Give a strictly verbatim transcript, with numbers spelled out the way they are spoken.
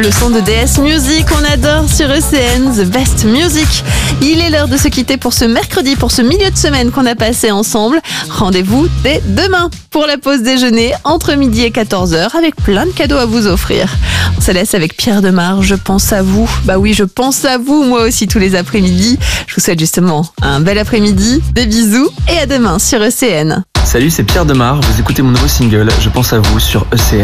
Le son de D S Music, on adore sur E C N, The Best Music. Il est l'heure de se quitter pour ce mercredi, pour ce milieu de semaine qu'on a passé ensemble. Rendez-vous dès demain pour la pause déjeuner entre midi et quatorze heures avec plein de cadeaux à vous offrir. On se laisse avec Pierre Demar, je pense à vous. Bah oui, je pense à vous, moi aussi tous les après-midi. Je vous souhaite justement un bel après-midi, des bisous et à demain sur E C N. Salut, c'est Pierre Demar, vous écoutez mon nouveau single, Je pense à vous sur E C N.